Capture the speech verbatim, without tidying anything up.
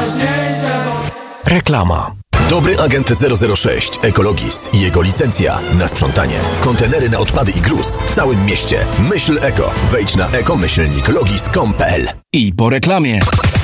Reklama. Dobry agent zero zero sześć Ekologis i jego licencja na sprzątanie. Kontenery na odpady i gruz w całym mieście. Myśl eko. Wejdź na ekomyślnik logis kropka com kropka pe el. I po reklamie.